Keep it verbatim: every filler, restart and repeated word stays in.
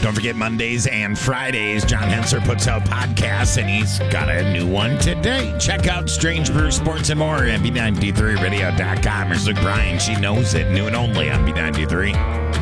Don't forget Mondays and Fridays, John Henser puts out podcasts, and he's got a new one today. Check out Strange Brew Sports and more at B ninety-three radio dot com. There's Luke Bryan. She knows it. New and only on B ninety-three.